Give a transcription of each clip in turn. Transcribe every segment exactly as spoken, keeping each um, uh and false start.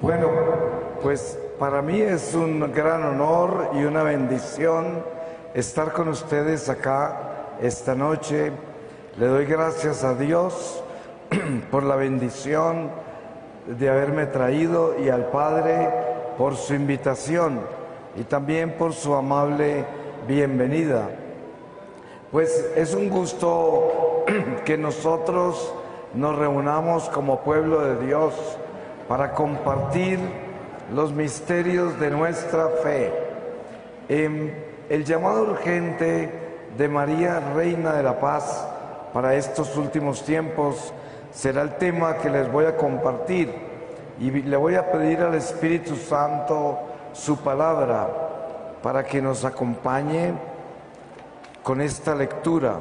Bueno, pues para mí es un gran honor y una bendición estar con ustedes acá esta noche. Le doy gracias a Dios por la bendición de haberme traído y al Padre por su invitación y también por su amable bienvenida. Pues es un gusto que nosotros nos reunamos como pueblo de Dios para compartir los misterios de nuestra fe. Eh, el llamado urgente de María, Reina de la Paz, para estos últimos tiempos será el tema que les voy a compartir y le voy a pedir al Espíritu Santo su palabra para que nos acompañe con esta lectura.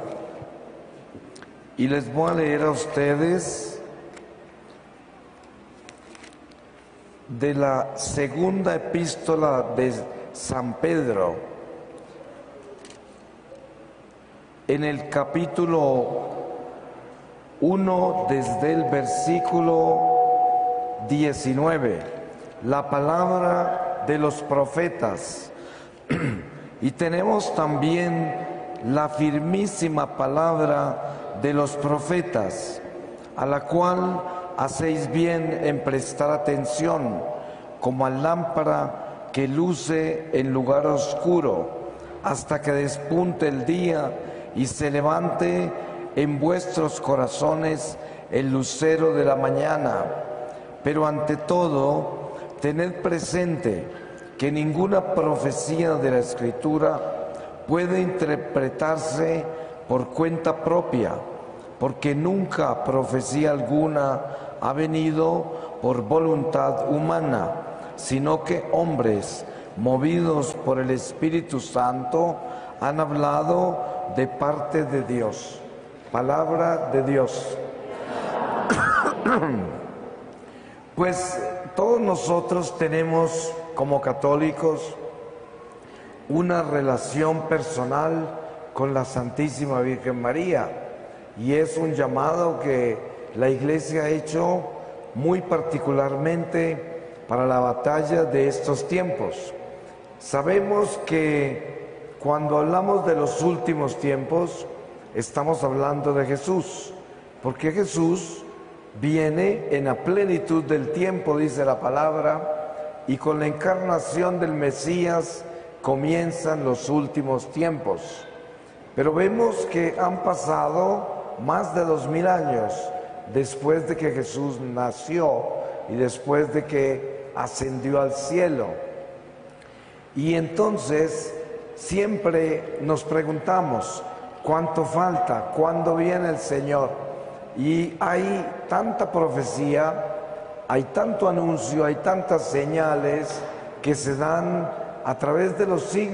Y les voy a leer a ustedes de la segunda epístola de San Pedro, en el capítulo uno, desde el versículo diecinueve, la palabra de los profetas. Y tenemos también la firmísima palabra de los profetas, a la cual hacéis bien en prestar atención, como a lámpara que luce en lugar oscuro, hasta que despunte el día y se levante en vuestros corazones el lucero de la mañana. Pero ante todo, tened presente que ninguna profecía de la Escritura puede interpretarse por cuenta propia, porque nunca profecía alguna ha venido por voluntad humana, sino que hombres, movidos por el Espíritu Santo, han hablado de parte de Dios. Palabra de Dios. Pues todos nosotros tenemos, como católicos, una relación personal con la Santísima Virgen María, y es un llamado que la Iglesia ha hecho muy particularmente para la batalla de estos tiempos. Sabemos que cuando hablamos de los últimos tiempos, estamos hablando de Jesús, porque Jesús viene en la plenitud del tiempo, dice la palabra, y con la encarnación del Mesías comienzan los últimos tiempos. Pero vemos que han pasado más de dos mil años después de que Jesús nació y después de que ascendió al cielo. Y entonces siempre nos preguntamos, ¿cuánto falta? ¿Cuándo viene el Señor? Y hay tanta profecía, hay tanto anuncio, hay tantas señales que se dan a través de los siglos.